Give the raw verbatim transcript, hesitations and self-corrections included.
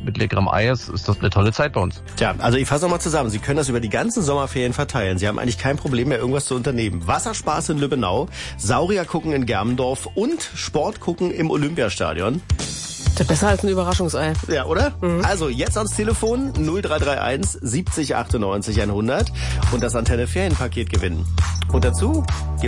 mit leckerem Eis ist das eine tolle Zeit bei uns. Tja, also ich fasse nochmal zusammen. Sie können das über die ganzen Sommerferien verteilen. Sie haben eigentlich kein Problem mehr, irgendwas zu unternehmen. Wasserspaß in Lübbenau, Saurier gucken in Germendorf und Sport gucken im Olympiastadion. Das ist besser als ein Überraschungsei. Ja, oder? Mhm. Also jetzt ans Telefon null drei drei eins siebzig achtundneunzig hundert und das Antenne Ferienpaket gewinnen. Und dazu